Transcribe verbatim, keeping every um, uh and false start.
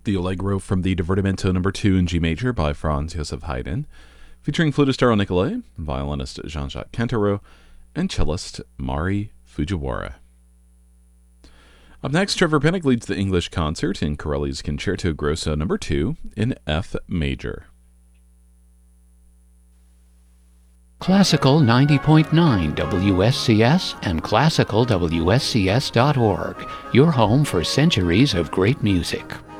the Allegro from the Divertimento number two in G major by Franz Joseph Haydn, featuring flutist Taro Nicolai, violinist Jean-Jacques Cantaro, and cellist Mari Fujiwara. Up next, Trevor Pinnock leads the English concert in Corelli's Concerto Grosso number two in F major. Classical ninety point nine W S C S and classical W S C S dot org, your home for centuries of great music.